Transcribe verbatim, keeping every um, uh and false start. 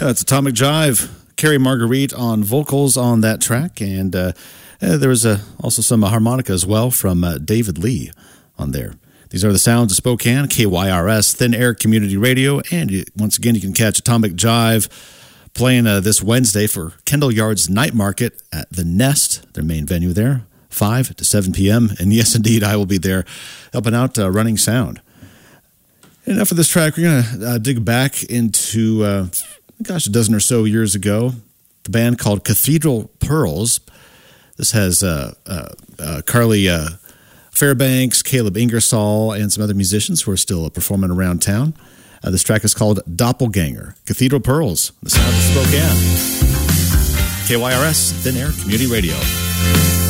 Yeah, it's Atomic Jive. Carrie Marguerite on vocals on that track, and uh, uh, there was uh, also some harmonica as well from uh, David Lee on there. These are the sounds of Spokane, K Y R S, Thin Air Community Radio, and you, once again, you can catch Atomic Jive playing uh, this Wednesday for Kendall Yard's Night Market at The Nest, their main venue there, five to seven p.m., and yes, indeed, I will be there helping out uh, running sound. Enough of this track. We're going to uh, dig back into... Uh, Gosh, a dozen or so years ago, the band called Cathedral Pearls. This has uh, uh, uh, Carly uh, Fairbanks, Caleb Ingersoll, and some other musicians who are still uh, performing around town. Uh, this track is called Doppelganger. Cathedral Pearls, the sound of Spokane. K Y R S, Thin Air Community Radio.